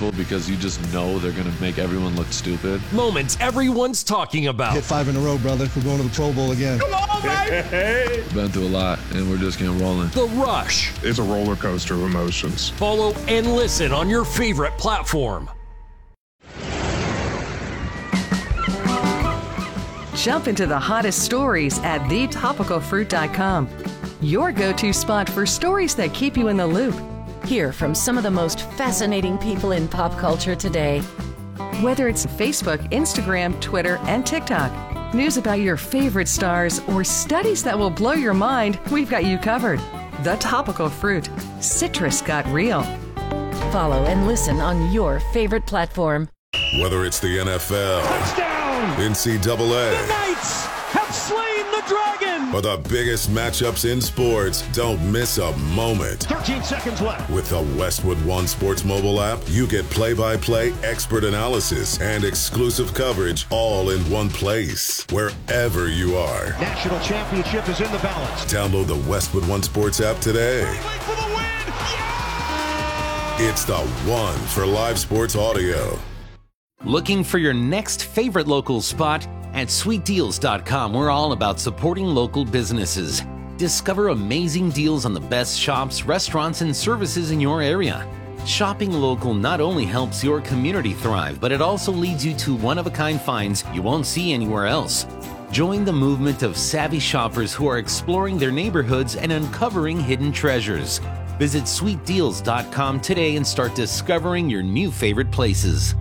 people because you just know they're going to make everyone look stupid. Moments everyone's talking about. Hit 5 in a row, brother. We're going to the Pro Bowl again. Come on, baby! Been through a lot, and we're just getting rolling. The Rush. It's a roller coaster of emotions. Follow and listen on your favorite platform. Jump into the hottest stories at thetopicalfruit.com. Your go-to spot for stories that keep you in the loop. Hear from some of the most fascinating people in pop culture today. Whether it's Facebook, Instagram, Twitter, and TikTok, news about your favorite stars, or studies that will blow your mind, we've got you covered. The Topical Fruit. Citrus got real. Follow and listen on your favorite platform. Whether it's the NFL, Touchdown! NCAA, The Knights have slain the dragon! or the biggest matchups in sports, don't miss a moment. 13 seconds left. With the Westwood One Sports mobile app, you get play-by-play expert analysis and exclusive coverage all in one place, wherever you are. National championship is in the balance. Download the Westwood One Sports app today. For the win! Yeah! It's the one for live sports audio. Looking for your next favorite local spot? At sweetdeals.com, we're all about supporting local businesses. Discover amazing deals on the best shops, restaurants, and services in your area. Shopping local not only helps your community thrive, but it also leads you to one-of-a-kind finds you won't see anywhere else. Join the movement of savvy shoppers who are exploring their neighborhoods and uncovering hidden treasures. Visit sweetdeals.com today and start discovering your new favorite places.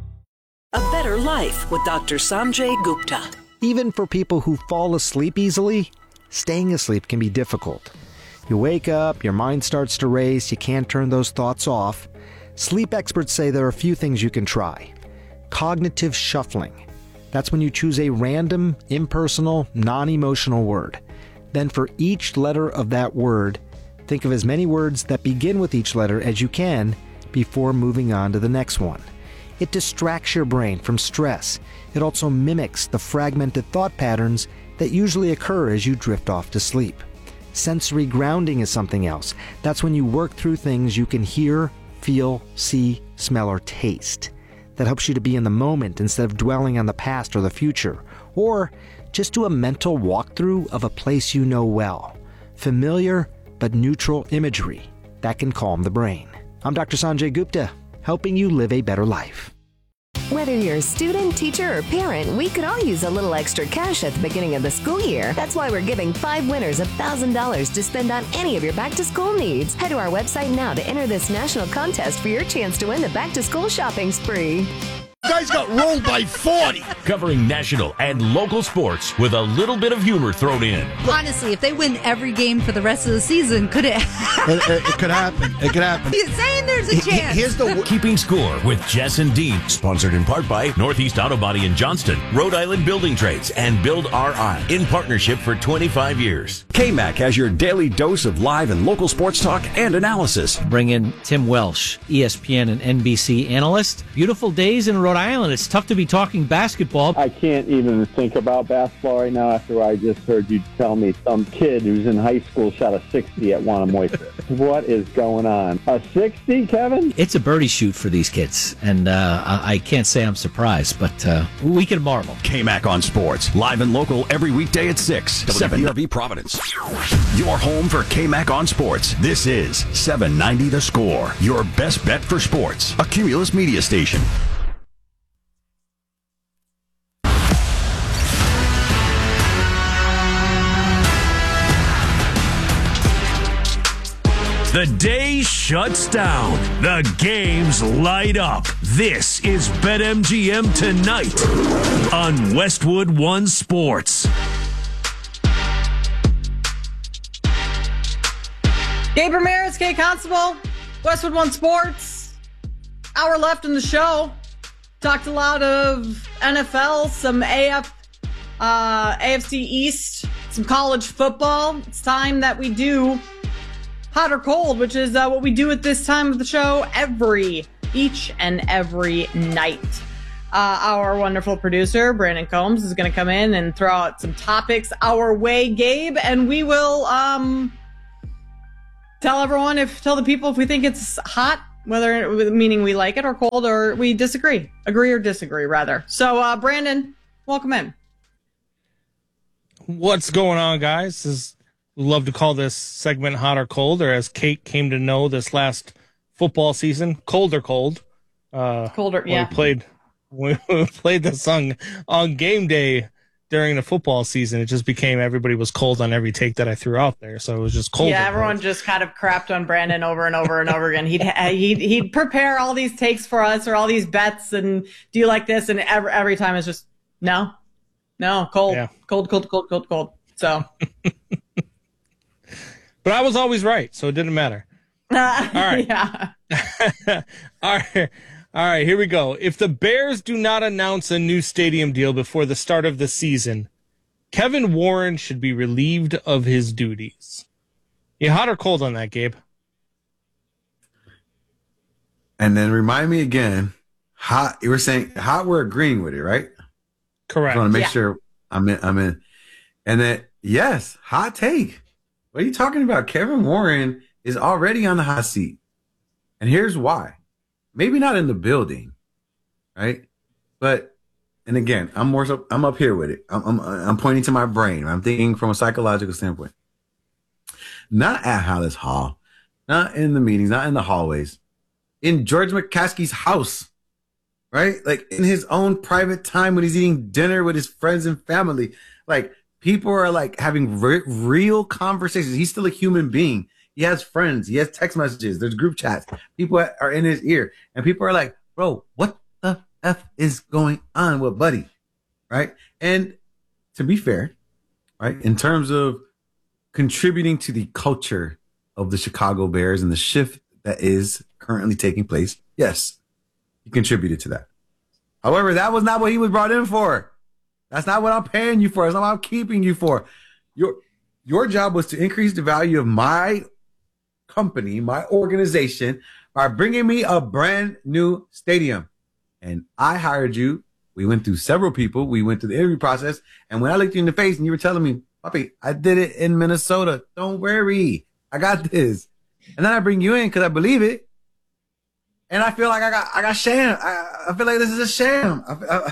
A Better Life with Dr. Sanjay Gupta. Even for people who fall asleep easily, staying asleep can be difficult. You wake up, your mind starts to race, you can't turn those thoughts off. Sleep experts say there are a few things you can try. Cognitive shuffling. That's when you choose a random, impersonal, non-emotional word. Then for each letter of that word, think of as many words that begin with each letter as you can before moving on to the next one. It distracts your brain from stress. It also mimics the fragmented thought patterns that usually occur as you drift off to sleep. Sensory grounding is something else. That's when you work through things you can hear, feel, see, smell, or taste. That helps you to be in the moment instead of dwelling on the past or the future. Or just do a mental walkthrough of a place you know well. Familiar but neutral imagery. That can calm the brain. I'm Dr. Sanjay Gupta, helping you live a better life. Whether you're a student, teacher, or parent, we could all use a little extra cash at the beginning of the school year. That's why we're giving 5 winners $1,000 to spend on any of your back-to-school needs. Head to our website now to enter this national contest for your chance to win the back-to-school shopping spree. Guys got rolled by 40. Covering national and local sports with a little bit of humor thrown in. Honestly, if they win every game for the rest of the season, could it? It could happen. It could happen. He's saying there's a chance. Here's the Keeping Score with Jess and Dean. Sponsored in part by Northeast Auto Body in Johnston, Rhode Island Building Trades, and Build RI. In partnership for 25 years. KMAC has your daily dose of live and local sports talk and analysis. Bring in Tim Welsh, ESPN and NBC analyst. Beautiful days in Rhode Island. It's tough to be talking basketball. I can't even think about basketball right now after I just heard you tell me some kid who's in high school shot a 60 at Wannamoisa. What is going on? A 60, Kevin? It's a birdie shoot for these kids, and I can't say I'm surprised, but we can marvel. KMAC on Sports, live and local every weekday at 6. WPRV Providence. Your home for KMAC on Sports. This is 790 The Score, your best bet for sports. A Cumulus media station. The day shuts down. The games light up. This is BetMGM Tonight on Westwood One Sports. Gabe Ramirez, Kay Constable, Westwood One Sports. Hour left in the show. Talked a lot of NFL, some AFC East, some college football. It's time that we do Hot or Cold, which is what we do at this time of the show each and every night. Our wonderful producer, Brandon Combs, is going to come in and throw out some topics our way, Gabe, and we will tell the people if we think it's hot meaning we like it or cold or we disagree. Agree or disagree, rather. So, Brandon, welcome in. What's going on, guys? We love to call this segment Hot or Cold, or as Kate came to know this last football season, Cold or Cold. Colder, yeah. We played this song on game day during the football season. It just became everybody was cold on every take that I threw out there, so it was just cold. Yeah, everyone just kind of crapped on Brandon over and over and over again. He'd prepare all these takes for us or all these bets, and do you like this? And every time it's just no, cold, yeah. cold. So, but I was always right, so it didn't matter. All right, yeah. All right, here we go. If the Bears do not announce a new stadium deal before the start of the season, Kevin Warren should be relieved of his duties. You hot or cold on that, Gabe? And then remind me again, hot. You were saying hot. We're agreeing with it, right? Correct. I want to make sure I'm in. And then yes, hot take. What are you talking about? Kevin Warren is already on the hot seat, and here's why. Maybe not in the building, right? But, and again, I'm up here with it. I'm pointing to my brain. I'm thinking from a psychological standpoint. Not at Hallis Hall, not in the meetings, not in the hallways, in George McCaskey's house, right? Like in his own private time when he's eating dinner with his friends and family. Like people are like having real conversations. He's still a human being. He has friends. He has text messages. There's group chats. People are in his ear. And people are like, bro, what the F is going on with Buddy? Right? And to be fair, right, in terms of contributing to the culture of the Chicago Bears and the shift that is currently taking place, yes, he contributed to that. However, that was not what he was brought in for. That's not what I'm paying you for. That's not what I'm keeping you for. Your job was to increase the value of my company, my organization, by bringing me a brand new stadium. And I hired you. We went through several people. We went through the interview process. And when I looked you in the face and you were telling me, Puppy, I did it in Minnesota. Don't worry. I got this. And then I bring you in because I believe it. And I feel like I got sham. I feel like this is a sham.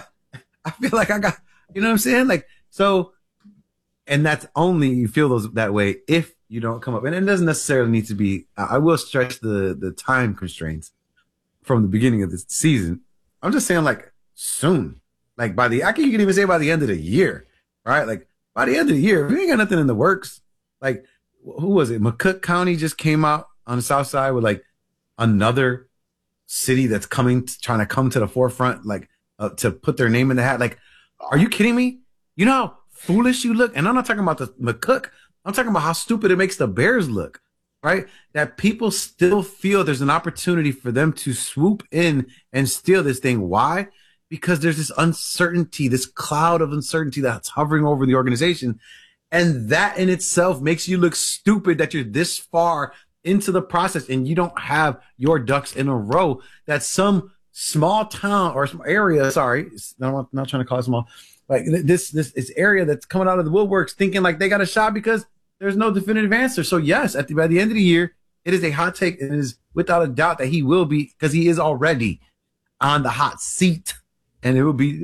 I feel like I got, you know what I'm saying? Like, so, and that's only, you feel that way if you don't come up. And it doesn't necessarily need to be, I will stretch the time constraints from the beginning of the season. I'm just saying like soon, like you can even say by the end of the year, right? Like by the end of the year, if we ain't got nothing in the works, like who was it? McCook County just came out on the South Side with like another city that's trying to come to the forefront, like to put their name in the hat. Like, are you kidding me? You know how foolish you look? And I'm not talking about the McCook. I'm talking about how stupid it makes the Bears look, right? That people still feel there's an opportunity for them to swoop in and steal this thing. Why? Because there's this uncertainty, this cloud of uncertainty that's hovering over the organization. And that in itself makes you look stupid that you're this far into the process and you don't have your ducks in a row, that some small town or some area, sorry, I'm not trying to call it small, like this area that's coming out of the woodworks thinking like they got a shot because there's no definitive answer. So yes, by the end of the year, it is a hot take. And it is without a doubt that he will be, because he is already on the hot seat. And it will be,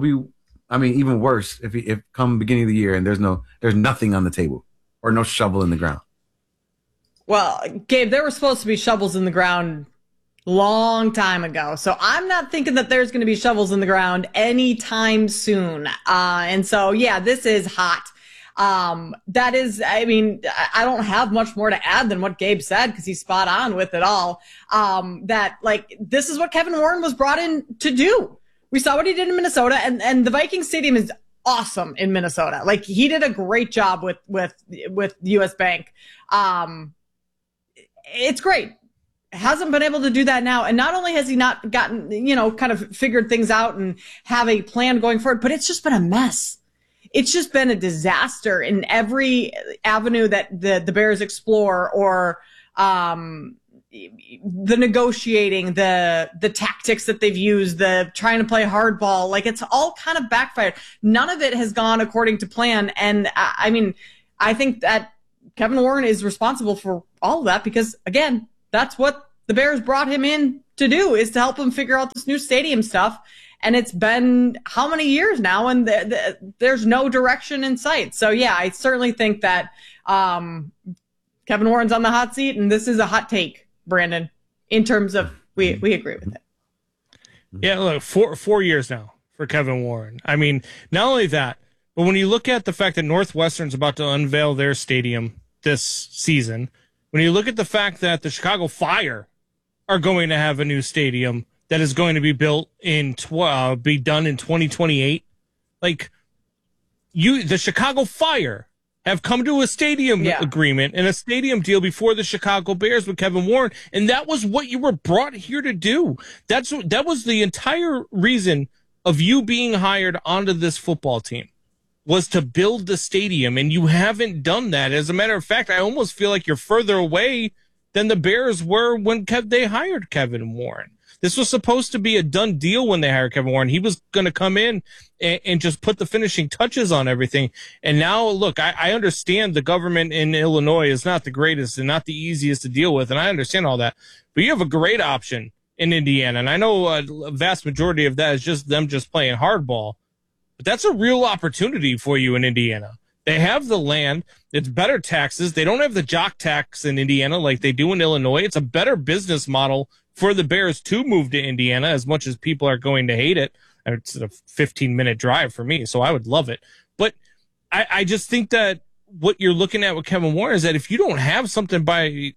I mean, even worse if come beginning of the year and there's nothing on the table or no shovel in the ground. Well, Gabe, there were supposed to be shovels in the ground long time ago. So I'm not thinking that there's going to be shovels in the ground anytime soon. And so, yeah, this is hot. That is, I mean, I don't have much more to add than what Gabe said because he's spot on with it all. That like, this is what Kevin Warren was brought in to do. We saw what he did in Minnesota, and the Viking Stadium is awesome in Minnesota. Like he did a great job with US Bank. It's great. Hasn't been able to do that now. And not only has he not gotten, kind of figured things out and have a plan going forward, but it's just been a mess. It's just been a disaster in every avenue that the Bears explore, or the negotiating, the tactics that they've used, the trying to play hardball. Like it's all kind of backfired. None of it has gone according to plan. And I mean, I think that Kevin Warren is responsible for all of that because, again, that's what the Bears brought him in to do, is to help him figure out this new stadium stuff. And it's been how many years now, and there's no direction in sight. So, yeah, I certainly think that Kevin Warren's on the hot seat, and this is a hot take, Brandon, in terms of we agree with it. Yeah, look, 4 years now for Kevin Warren. I mean, not only that, but when you look at the fact that Northwestern's about to unveil their stadium this season, when you look at the fact that the Chicago Fire are going to have a new stadium that is going to be built be done in 2028, like the Chicago Fire have come to a stadium agreement and a stadium deal before the Chicago Bears with Kevin Warren, and that was what you were brought here to do. That was the entire reason of you being hired onto this football team, was to build the stadium, and you haven't done that. As a matter of fact, I almost feel like you're further away than the Bears were when they hired Kevin Warren. This was supposed to be a done deal when they hired Kevin Warren. He was going to come in and just put the finishing touches on everything. And now, look, I understand the government in Illinois is not the greatest and not the easiest to deal with, and I understand all that. But you have a great option in Indiana, and I know a vast majority of that is just them just playing hardball. But that's a real opportunity for you in Indiana. They have the land. It's better taxes. They don't have the jock tax in Indiana like they do in Illinois. It's a better business model for the Bears to move to Indiana, as much as people are going to hate it. It's a 15-minute drive for me, so I would love it. But I just think that what you're looking at with Kevin Warren is that if you don't have something by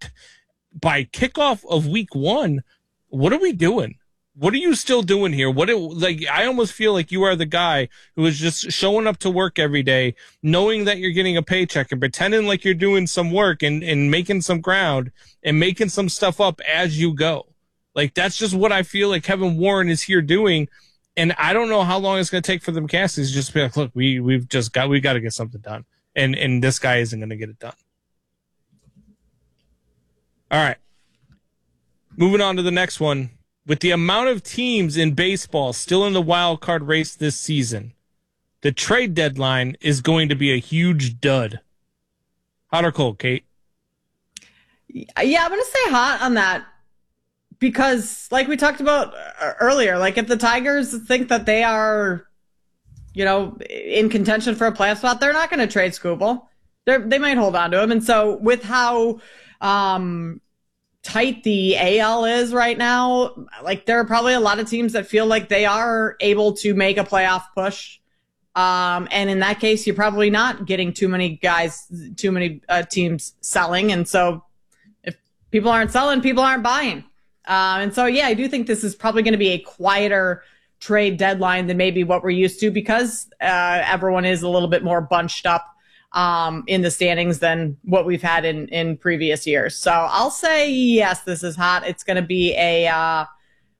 kickoff of week 1, what are we doing? What are you still doing here? I almost feel like you are the guy who is just showing up to work every day, knowing that you're getting a paycheck and pretending like you're doing some work and making some ground and making some stuff up as you go. Like, that's just what I feel like Kevin Warren is here doing. And I don't know how long it's going to take for the McCaskies to just be like, look, we got to get something done. And this guy isn't going to get it done. All right. Moving on to the next one. With the amount of teams in baseball still in the wild card race this season, the trade deadline is going to be a huge dud. Hot or cold, Kate? Yeah, I'm going to say hot on that because, like we talked about earlier, like if the Tigers think that they are, in contention for a playoff spot, they're not going to trade Skubal. They might hold on to him. And so with how tight the AL is right now, like there are probably a lot of teams that feel like they are able to make a playoff push. And in that case, you're probably not getting too many teams selling. And so if people aren't selling, people aren't buying. And so, yeah, I do think this is probably going to be a quieter trade deadline than maybe what we're used to because everyone is a little bit more bunched up in the standings than what we've had in previous years. So I'll say, yes, this is hot. It's going to be a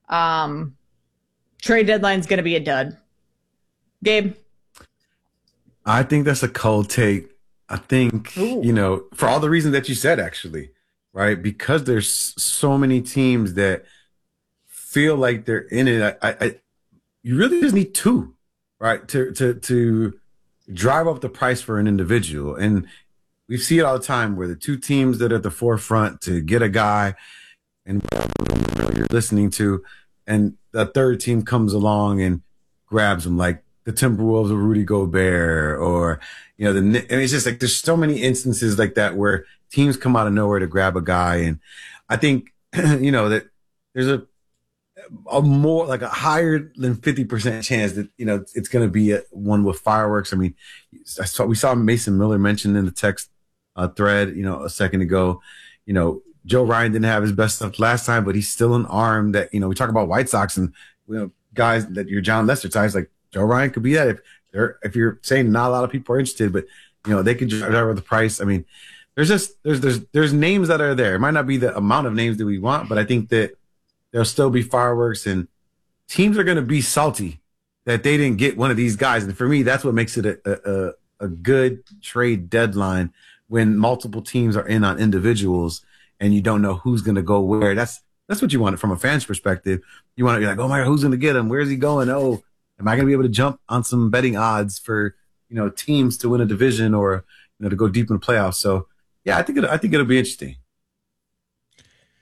trade deadline's going to be a dud. Gabe? I think that's a cold take. I think, for all the reasons that you said, actually, right? Because there's so many teams that feel like they're in it. You really just need two, right? To drive up the price for an individual. And we see it all the time where the two teams that are at the forefront to get a guy and whatever you're listening to, and the third team comes along and grabs them, like the Timberwolves or Rudy Gobert, or, and it's just like, there's so many instances like that where teams come out of nowhere to grab a guy. And I think, that there's a more like a higher than 50% chance that, it's going to be one with fireworks. I mean, we saw Mason Miller mentioned in the text thread, a second ago, Joe Ryan didn't have his best stuff last time, but he's still an arm that, we talk about White Sox and, guys that you're John Lester ties, like Joe Ryan could be that if you're saying not a lot of people are interested, but, they could drive up the price. I mean, there's names that are there. It might not be the amount of names that we want, but I think that there'll still be fireworks and teams are going to be salty that they didn't get one of these guys. And for me, that's what makes it a good trade deadline when multiple teams are in on individuals and you don't know who's going to go where. That's what you want from a fan's perspective. You want to be like, oh my God, who's going to get him? Where's he going? Oh, am I going to be able to jump on some betting odds for, teams to win a division or, to go deep in the playoffs? So yeah, I think it'll be interesting.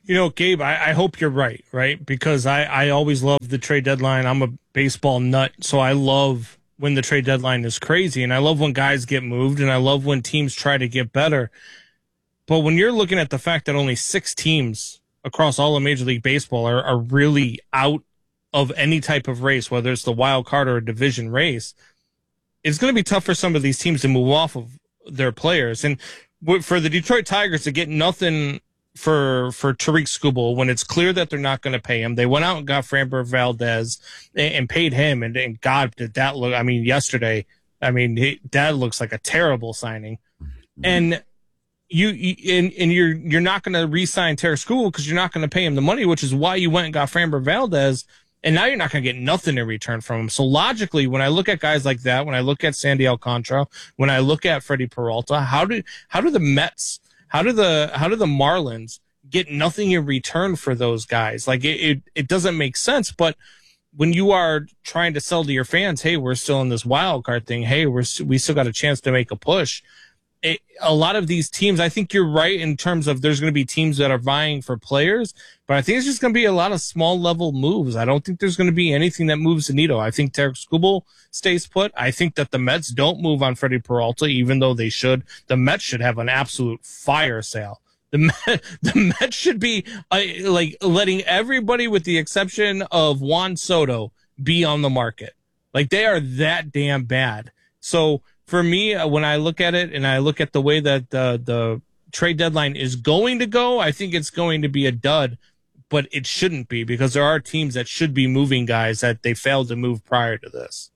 You know, Gabe, I hope you're right? Because I always love the trade deadline. I'm a baseball nut, so I love when the trade deadline is crazy, and I love when guys get moved, and I love when teams try to get better. But when you're looking at the fact that only 6 teams across all of Major League Baseball are really out of any type of race, whether it's the wild card or a division race, it's going to be tough for some of these teams to move off of their players. And for the Detroit Tigers to get nothing for Tariq Skubal when it's clear that they're not going to pay him, they went out and got Framber Valdez and paid him. And God, did that look? I mean, yesterday, that looks like a terrible signing. And you're not going to re-sign Tariq Skubal because you're not going to pay him the money, which is why you went and got Framber Valdez. And now you're not going to get nothing in return from him. So logically, when I look at guys like that, when I look at Sandy Alcantara, when I look at Freddie Peralta, how do the Mets, how do the Marlins get nothing in return for those guys? Like it doesn't make sense. But when you are trying to sell to your fans, hey, we're still in this wild card thing. Hey, we still got a chance to make a push. A lot of these teams, I think you're right in terms of there's going to be teams that are vying for players, but I think it's just going to be a lot of small level moves. I don't think there's going to be anything that moves the needle. I think Tariq Skubal stays put. I think that the Mets don't move on Freddie Peralta, even though they should. The Mets should have an absolute fire sale. The Mets should be like letting everybody with the exception of Juan Soto be on the market. Like they are that damn bad. So for me, when I look at it and I look at the way that the trade deadline is going to go, I think it's going to be a dud, but it shouldn't be because there are teams that should be moving guys that they failed to move prior to this.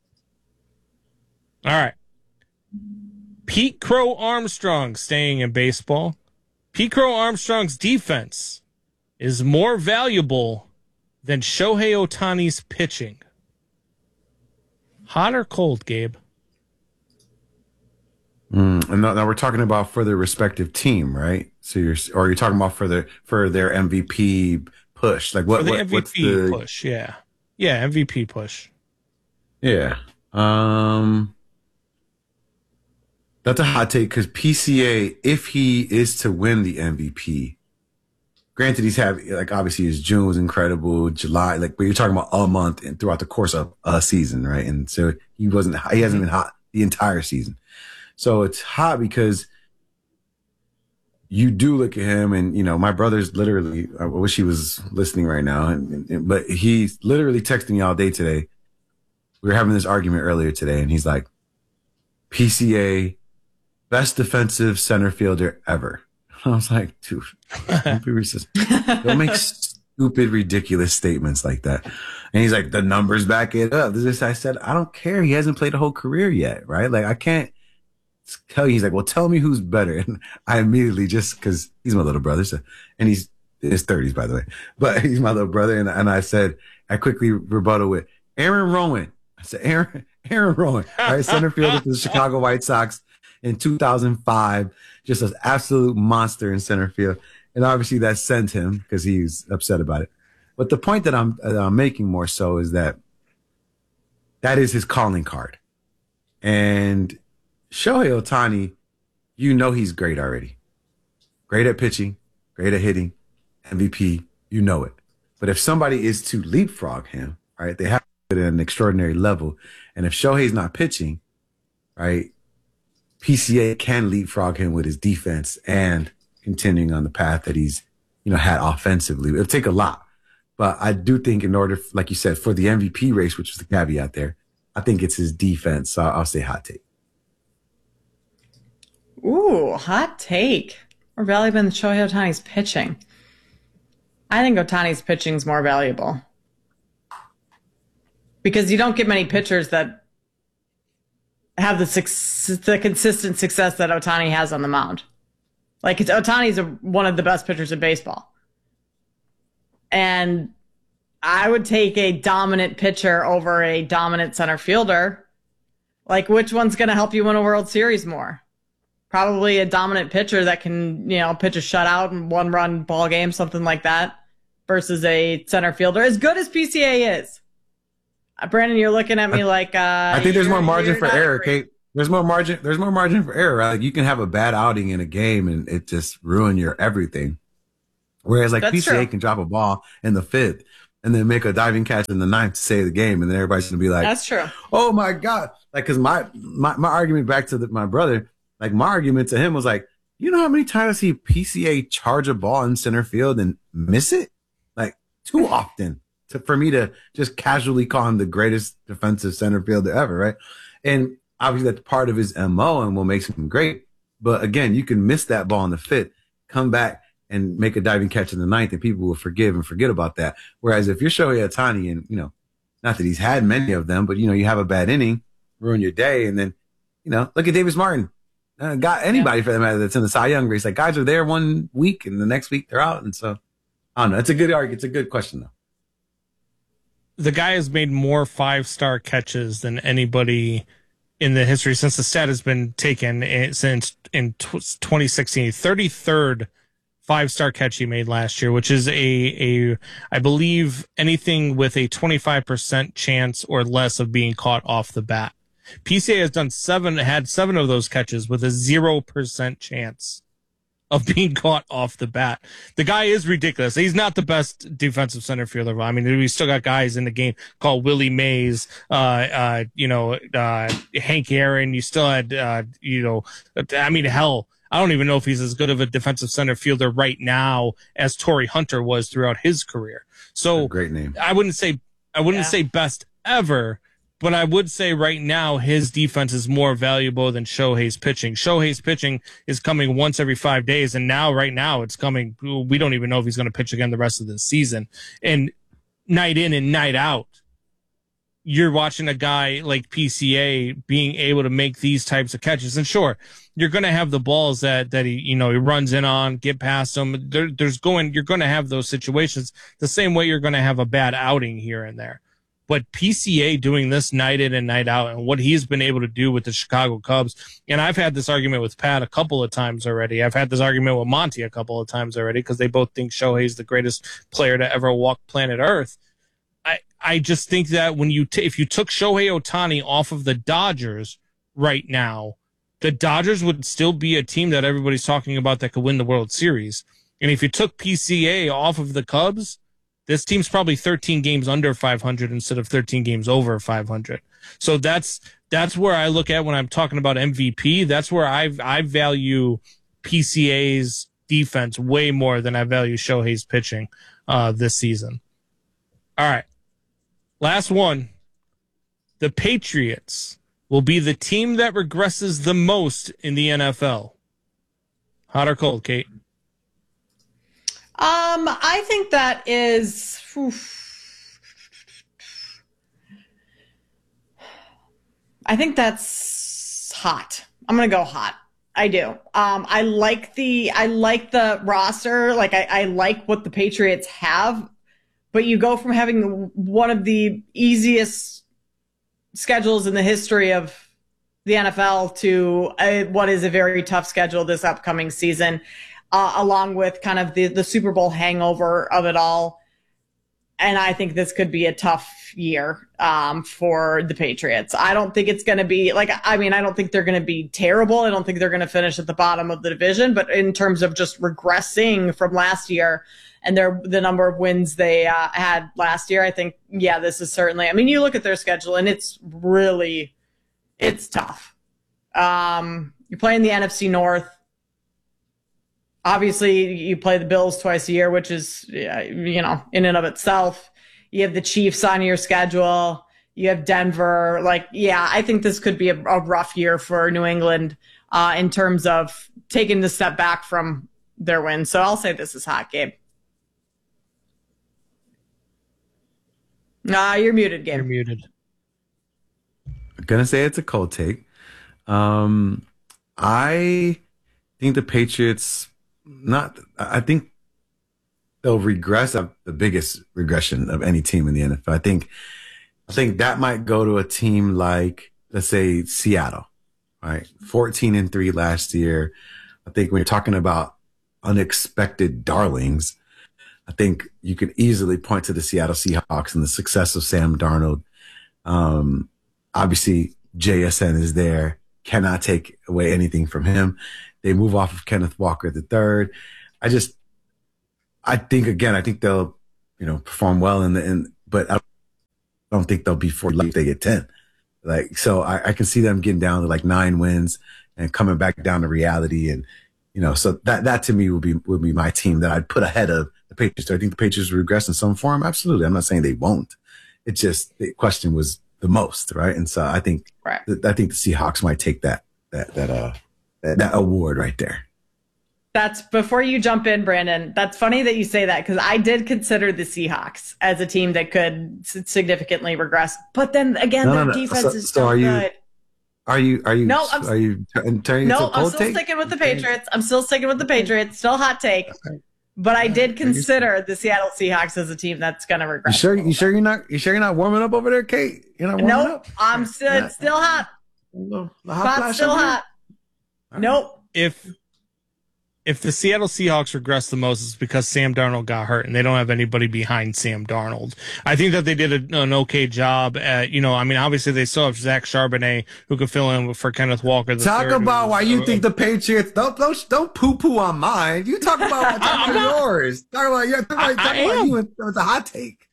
All right. Pete Crow Armstrong staying in baseball. Pete Crow Armstrong's defense is more valuable than Shohei Ohtani's pitching. Hot or cold, Gabe? And now we're talking about for their respective team, right? So you're talking about for their MVP push, like what? For the what, MVP what's the push? Yeah, MVP push. Yeah, that's a hot take because PCA, if he is to win the MVP, granted he's obviously his June was incredible, July, but you're talking about a month and throughout the course of a season, right? And so he hasn't been hot the entire season. So it's hot because you do look at him and, my brother's literally, I wish he was listening right now, but he's literally texting me all day today. We were having this argument earlier today and he's like, PCA, best defensive center fielder ever. I was like, dude, don't make stupid, ridiculous statements like that. And he's like, the numbers back it up. I said, I don't care. He hasn't played a whole career yet, right? Like I can't tell you. He's like, well, tell me who's better. And I immediately, just because he's my little brother, and he's in his 30s, by the way, but he's my little brother. And I said, I quickly rebuttal with Aaron Rowan. I said, Aaron Rowan, right? Center fielder for the Chicago White Sox in 2005, just an absolute monster in center field. And obviously that sent him because he's upset about it. But the point that I'm making more so is that is his calling card. And Shohei Ohtani, he's great already. Great at pitching, great at hitting, MVP, it. But if somebody is to leapfrog him, right, they have to put it at an extraordinary level. And if Shohei's not pitching, right, PCA can leapfrog him with his defense and continuing on the path that he's, had offensively. It'll take a lot. But I do think in order, like you said, for the MVP race, which was the caveat there, I think it's his defense. So I'll say hot take. Ooh, hot take. More valuable than Shohei Ohtani's pitching. I think Ohtani's pitching is more valuable. Because you don't get many pitchers that have the consistent success that Ohtani has on the mound. Like, Ohtani's one of the best pitchers in baseball. And I would take a dominant pitcher over a dominant center fielder. Like, which one's going to help you win a World Series more? Probably a dominant pitcher that can, pitch a shutout and one-run ball game, something like that, versus a center fielder. As good as PCA is. Brandon, you're looking at me like I think there's more margin for error, Kate. There's more margin for error, right? Like you can have a bad outing in a game and it just ruin your everything. Whereas like That's PCA true. can drop a ball in the 5th and then make a diving catch in the 9th to save the game. And then everybody's going to be like, That's true. oh my God. Like, cause my argument back to my brother, like my argument to him was like, you know how many times I see PCA charge a ball in center field and miss it? Like too often for me to just casually call him the greatest defensive center fielder ever. Right. And obviously that's part of his MO and what makes him great. But again, you can miss that ball in the 5th, come back and make a diving catch in the 9th, and people will forgive and forget about that. Whereas if you're Shohei Ohtani, and not that he's had many of them, but you have a bad inning, ruin your day, and then look at Davis Martin, got anybody for that matter that's in the Cy Young race. Like guys are there 1 week, and the next week they're out, and so I don't know. It's a good argument. It's a good question though. The guy has made more 5-star catches than anybody in the history since the stat has been taken since in 2016. 33rd 5-star catch he made last year, which is I believe anything with a 25% chance or less of being caught off the bat. PCA has had 7 of those catches with a 0% chance of being caught off the bat. The guy is ridiculous. He's not the best defensive center fielder. I mean, we still got guys in the game called Willie Mays, Hank Aaron. You still had, hell, I don't even know if he's as good of a defensive center fielder right now as Torrey Hunter was throughout his career. So great name. I wouldn't say best ever, but I would say right now his defense is more valuable than Shohei's pitching. Shohei's pitching is coming once every 5 days, and right now it's coming. We don't even know if he's going to pitch again the rest of the season. And night in and night out, you're watching a guy like PCA being able to make these types of catches. And sure, you're going to have the balls that he runs in on, get past them. You're going to have those situations the same way you're going to have a bad outing here and there. But PCA doing this night in and night out and what he's been able to do with the Chicago Cubs. And I've had this argument with Pat a couple of times already. I've had this argument with Monty a couple of times already because they both think Shohei's the greatest player to ever walk planet Earth. I just think that when if you took Shohei Ohtani off of the Dodgers right now, the Dodgers would still be a team that everybody's talking about that could win the World Series. And if you took PCA off of the Cubs, this team's probably 13 games under 500 instead of 13 games over 500. So that's where I look at when I'm talking about MVP. That's where I value PCA's defense way more than I value Shohei's pitching this season. All right. Last one. The Patriots will be the team that regresses the most in the NFL. Hot or cold, Kate? I think that is. I think that's hot. I'm gonna go hot. I do. I like the roster. Like I like what the Patriots have, but you go from having one of the easiest schedules in the history of the NFL to what is a very tough schedule this upcoming season. Along with kind of the Super Bowl hangover of it all. And I think this could be a tough year for the Patriots. I don't think it's going to be I don't think they're going to be terrible. I don't think they're going to finish at the bottom of the division. But in terms of just regressing from last year and the number of wins they had last year, I think, this is certainly, you look at their schedule and it's tough. You're playing the NFC North. Obviously, you play the Bills twice a year, which is, in and of itself. You have the Chiefs on your schedule. You have Denver. I think this could be a rough year for New England in terms of taking the step back from their win. So I'll say this is hot, Gabe. You're muted, Gabe. You're muted. I'm going to say it's a cold take. I think the Patriots... I think they'll regress the biggest regression of any team in the NFL. I think that might go to a team like, let's say, Seattle, right? 14-3 last year. I think when you're talking about unexpected darlings, I think you could easily point to the Seattle Seahawks and the success of Sam Darnold. Obviously, JSN is there. Cannot take away anything from him. They move off of Kenneth Walker III. I think they'll, perform well but I don't think they'll be 40 if they get 10. So I can see them getting down to like 9 wins and coming back down to reality. And, so that to me would be my team that I'd put ahead of the Patriots. Do I think the Patriots will regress in some form? Absolutely. I'm not saying they won't. It's just the question was the most, right? And so I think the Seahawks might take that award right there. That's before you jump in, Brandon. That's funny that you say that because I did consider the Seahawks as a team that could significantly regress. But then again, their defense is so good. Are you turning I'm still sticking with the Patriots. Still hot take. Okay. But I did consider the Seattle Seahawks as a team that's going to regress. You sure you're not warming up over there, Kate? You're not warming up? I'm still hot. Spot's still hot. Right. Nope. If the Seattle Seahawks regress the most, it's because Sam Darnold got hurt and they don't have anybody behind Sam Darnold. I think that they did an okay job at, obviously they still have Zach Charbonnet who could fill in for Kenneth Walker. Talk about why you think the Patriots don't poo-poo on mine. You talk about yours. Talk about you with a hot take.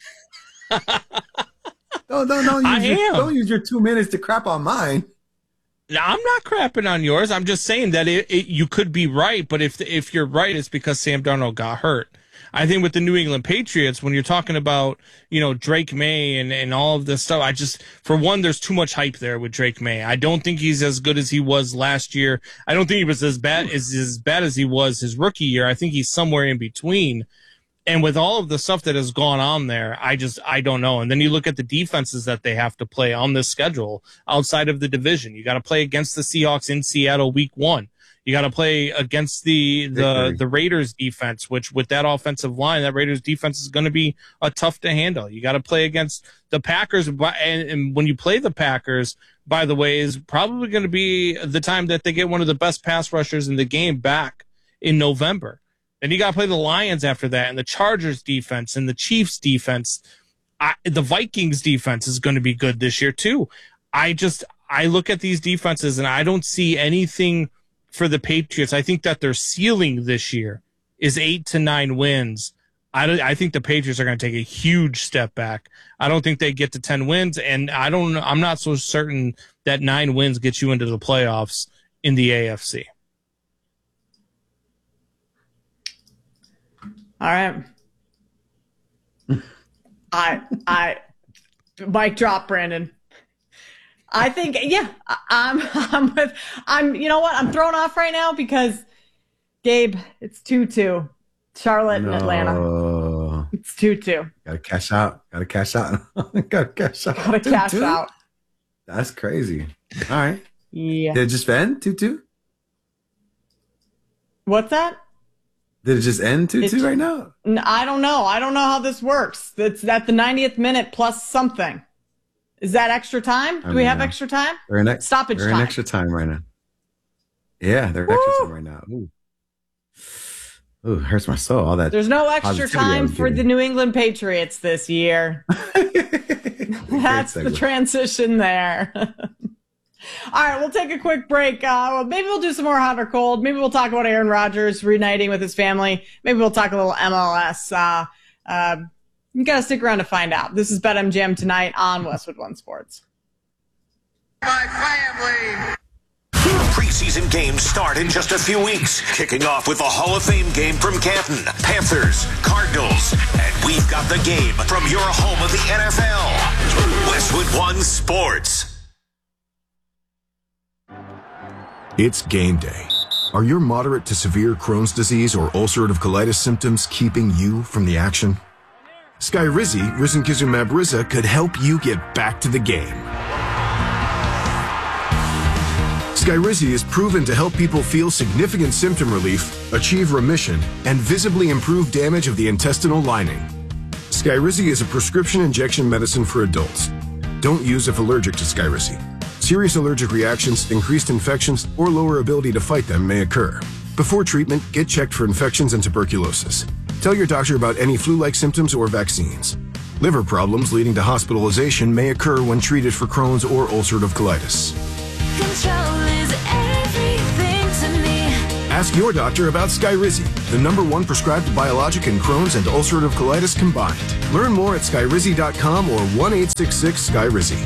Don't use your 2 minutes to crap on mine. I'm not crapping on yours. I'm just saying that you could be right, but if you're right, it's because Sam Darnold got hurt. I think with the New England Patriots, when you're talking about, Drake May and all of this stuff, for one, there's too much hype there with Drake May. I don't think he's as good as he was last year. I don't think he was as bad as he was his rookie year. I think he's somewhere in between. And with all of the stuff that has gone on there, I don't know. And then you look at the defenses that they have to play on this schedule outside of the division. You got to play against the Seahawks in Seattle week 1. You got to play against the Raiders defense, which with that offensive line, that Raiders defense is going to be tough to handle. You got to play against the Packers. And when you play the Packers, by the way, is probably going to be the time that they get one of the best pass rushers in the game back in November. Then you got to play the Lions after that, and the Chargers defense and the Chiefs defense. The Vikings defense is going to be good this year too. I look at these defenses and I don't see anything for the Patriots. I think that their ceiling this year is 8 to 9 wins. I think the Patriots are going to take a huge step back. I don't think they get to 10 wins, and I'm not so certain that 9 wins gets you into the playoffs in the AFC. All right. I mic drop, Brandon. I think, I'm you know what? I'm thrown off right now because Gabe, it's 2-2. Charlotte and Atlanta. It's 2-2. Gotta cash out. Gotta cash out. That's crazy. All right. Yeah. Did it just end 2-2? What's that? Did it just end 2-2 right now? I don't know. I don't know how this works. It's at the 90th minute plus something. Is that extra time? Do we have extra time? Stoppage time. They're in extra time right now. Yeah, they're in extra time right now. Ooh, hurts my soul. All that. There's no extra time for the New England Patriots this year. That's the transition there. All right, we'll take a quick break. Maybe we'll do some more hot or cold. Maybe we'll talk about Aaron Rodgers reuniting with his family. Maybe we'll talk a little MLS. You got to stick around to find out. This is BetMGM tonight on Westwood One Sports. My family. Preseason games start in just a few weeks, kicking off with the Hall of Fame game from Canton, Panthers, Cardinals, and we've got the game from your home of the NFL, Westwood One Sports. It's game day. Are your moderate to severe Crohn's disease or ulcerative colitis symptoms keeping you from the action? Skyrizi, risankizumab Riza, could help you get back to the game. Skyrizi is proven to help people feel significant symptom relief, achieve remission, and visibly improve damage of the intestinal lining. Skyrizi is a prescription injection medicine for adults. Don't use if allergic to Skyrizi. Serious allergic reactions, increased infections, or lower ability to fight them may occur. Before treatment, get checked for infections and tuberculosis. Tell your doctor about any flu-like symptoms or vaccines. Liver problems leading to hospitalization may occur when treated for Crohn's or ulcerative colitis. Control is everything to me. Ask your doctor about Skyrizi, the #1 prescribed biologic in Crohn's and ulcerative colitis combined. Learn more at skyrizi.com or 1-866-SKYRIZI.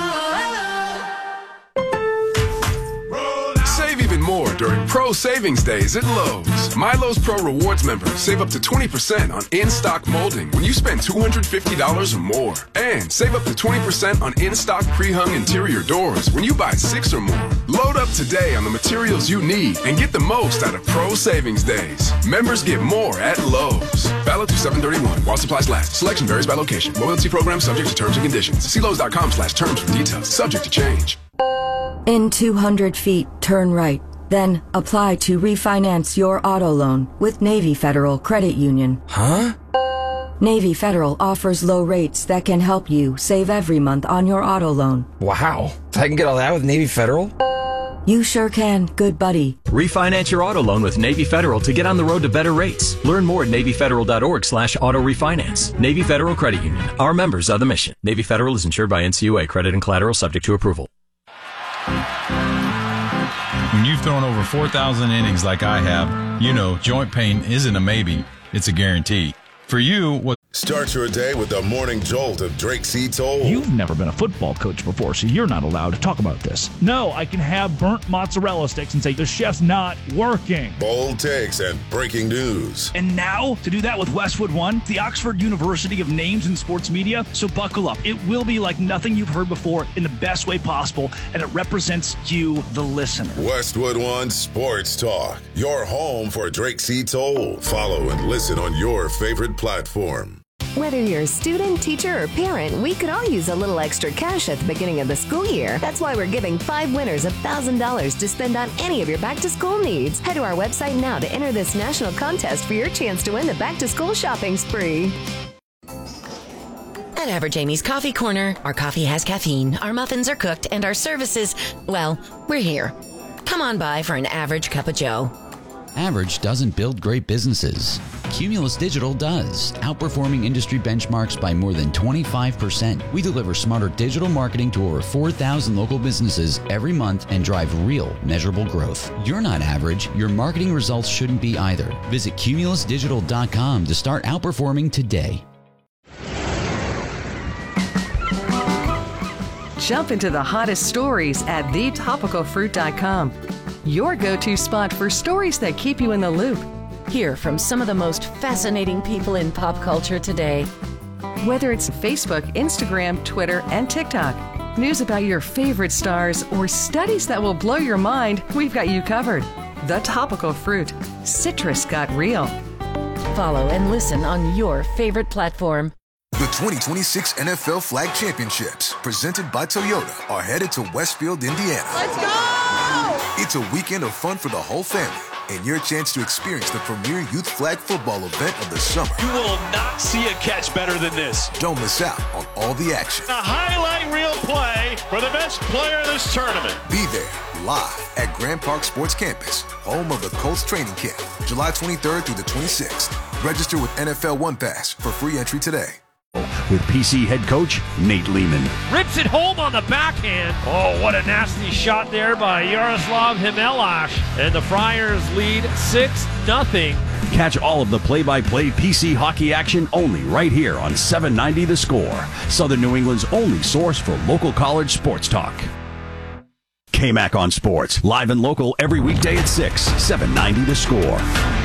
Save even more during Pro Savings Days at Lowe's. MyLowe's Pro Rewards members save up to 20% on in-stock molding when you spend $250 or more. And save up to 20% on in-stock pre-hung interior doors when you buy 6 or more. Load up today on the materials you need and get the most out of Pro Savings Days. Members get more at Lowe's. Valid through 7/31 while supplies last. Selection varies by location. Loyalty program subject to terms and conditions. See Lowe's.com/terms for details. Subject to change. In 200 feet, turn right. Then apply to refinance your auto loan with Navy Federal Credit Union. Huh? Navy Federal offers low rates that can help you save every month on your auto loan. Wow. I can get all that with Navy Federal? You sure can, good buddy. Refinance your auto loan with Navy Federal to get on the road to better rates. Learn more at NavyFederal.org/auto refinance. Navy Federal Credit Union. Our members are the mission. Navy Federal is insured by NCUA. Credit and collateral subject to approval. When you've thrown over 4,000 innings like I have, you know joint pain isn't a maybe, it's a guarantee. For you, what... Start your day with the morning jolt of Drake C. Toll. You've never been a football coach before, so you're not allowed to talk about this. No, I can have burnt mozzarella sticks and say the chef's not working. Bold takes and breaking news. And now, to do that with Westwood One, the Oxford University of Names in Sports Media, so buckle up. It will be like nothing you've heard before in the best way possible, and it represents you, the listener. Westwood One Sports Talk, your home for Drake C. Toll. Follow and listen on your favorite platform. Whether you're a student, teacher, or parent, we could all use a little extra cash at the beginning of the school year. That's why we're giving 5 winners $1,000 to spend on any of your back-to-school needs. Head to our website now to enter this national contest for your chance to win the back-to-school shopping spree. At Average Amy's Coffee Corner, our coffee has caffeine, our muffins are cooked, and our services, well, we're here. Come on by for an average cup of joe. Average doesn't build great businesses. Cumulus Digital does, outperforming industry benchmarks by more than 25%. We deliver smarter digital marketing to over 4,000 local businesses every month and drive real, measurable growth. You're not average. Your marketing results shouldn't be either. Visit cumulusdigital.com to start outperforming today. Jump into the hottest stories at thetopicalfruit.com. Your go-to spot for stories that keep you in the loop. Hear from some of the most fascinating people in pop culture today. Whether it's Facebook, Instagram, Twitter, and TikTok, news about your favorite stars, or studies that will blow your mind, we've got you covered. The Topical Fruit. Citrus got real. Follow and listen on your favorite platform. The 2026 NFL Flag Championships, presented by Toyota, are headed to Westfield, Indiana. Let's go! It's a weekend of fun for the whole family and your chance to experience the premier youth flag football event of the summer. You will not see a catch better than this. Don't miss out on all the action. A highlight reel play for the best player of this tournament. Be there live at Grand Park Sports Campus, home of the Colts training camp, July 23rd through the 26th. Register with NFL One Pass for free entry today. With PC head coach Nate Lehman. Rips it home on the backhand. Oh, what a nasty shot there by Yaroslav Himelash. And the Friars lead 6-0. Catch all of the play-by-play PC hockey action only right here on 790 The Score, Southern New England's only source for local college sports talk. KMAC on Sports, live and local every weekday at 6, 790 The Score.